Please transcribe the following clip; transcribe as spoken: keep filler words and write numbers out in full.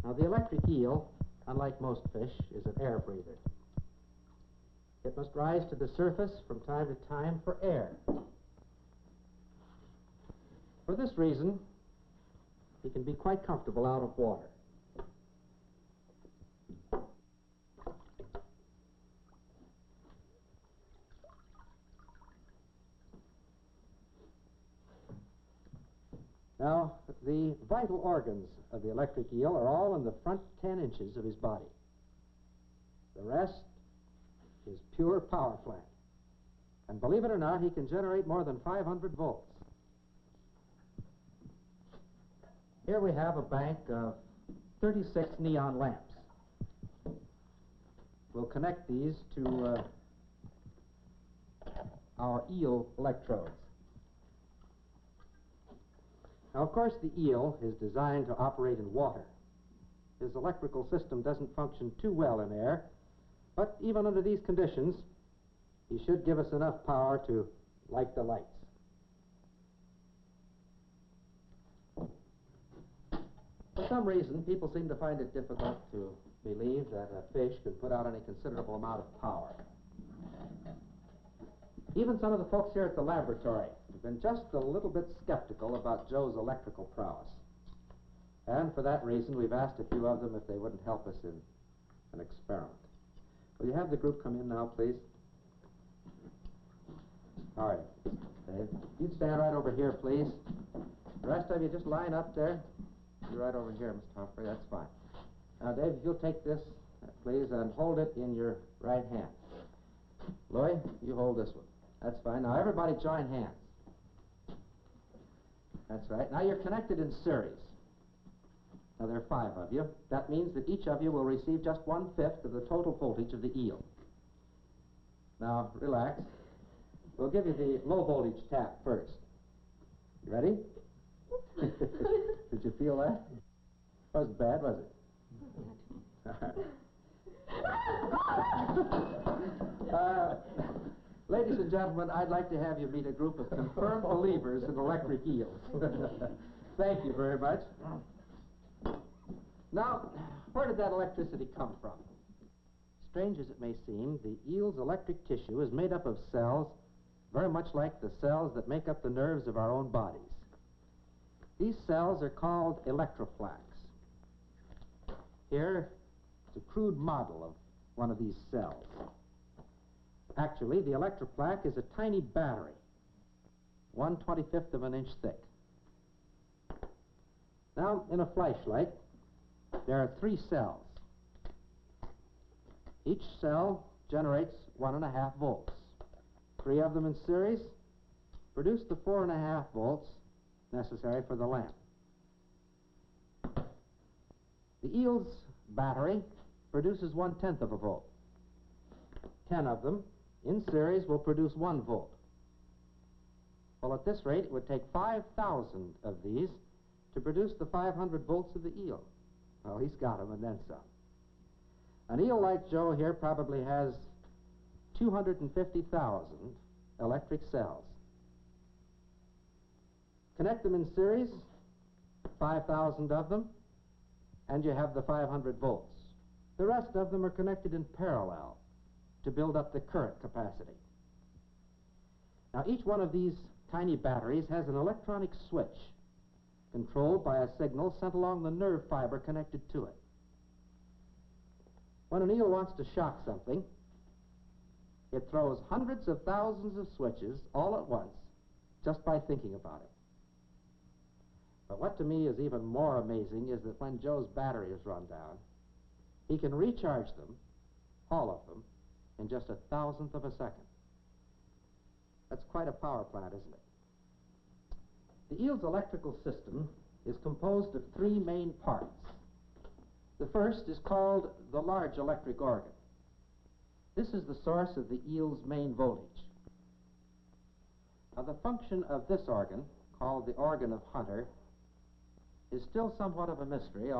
Now, the electric eel, unlike most fish, is an air breather. It must rise to the surface from time to time for air. For this reason, he can be quite comfortable out of water. Now, the vital organs of the electric eel are all in the front ten inches of his body. The rest is pure power plant. And believe it or not, he can generate more than five hundred volts. Here we have a bank of thirty-six neon lamps. We'll connect these to uh, our eel electrodes. Now, of course, the eel is designed to operate in water. His electrical system doesn't function too well in air, but even under these conditions, he should give us enough power to light the lights. For some reason, people seem to find it difficult to believe that a fish can put out any considerable amount of power. Even some of the folks here at the laboratory have been just a little bit skeptical about Joe's electrical prowess. And for that reason, we've asked a few of them if they wouldn't help us in an experiment. Will you have the group come in now, please? All right, Dave. You'd stand right over here, please. The rest of you just line up there. You're right over here, Mister Humphrey. That's fine. Now, Dave, if you'll take this, please, and hold it in your right hand. Lloyd, you hold this one. That's fine. Now, everybody join hands. That's right. Now, you're connected in series. Now, there are five of you. That means that each of you will receive just one-fifth of the total voltage of the eel. Now, relax. We'll give you the low-voltage tap first. You ready? Did you feel that? Wasn't bad, was it? uh, ladies and gentlemen, I'd like to have you meet a group of confirmed believers in electric eels. Thank you very much. Now, where did that electricity come from? Strange as it may seem, the eel's electric tissue is made up of cells very much like the cells that make up the nerves of our own bodies. These cells are called electroplaques. Here is a crude model of one of these cells. Actually, the electroplaque is a tiny battery, one twenty-fifth of an inch thick. Now, in a flashlight, there are three cells. Each cell generates one and a half volts. Three of them in series produce the four and a half volts necessary for the lamp. The eel's battery produces one-tenth of a volt. Ten of them in series will produce one volt. Well, at this rate, it would take five thousand of these to produce the five hundred volts of the eel. Well, he's got them and then some. An eel like Joe here probably has two hundred fifty thousand electric cells. Connect them in series, five thousand of them, and you have the five hundred volts. The rest of them are connected in parallel to build up the current capacity. Now, each one of these tiny batteries has an electronic switch controlled by a signal sent along the nerve fiber connected to it. When an eel wants to shock something, it throws hundreds of thousands of switches all at once just by thinking about it. But what to me is even more amazing is that when Joe's battery is run down, he can recharge them, all of them, in just a thousandth of a second. That's quite a power plant, isn't it? The eel's electrical system is composed of three main parts. The first is called the large electric organ. This is the source of the eel's main voltage. Now, the function of this organ, called the organ of Hunter, is still somewhat of a mystery.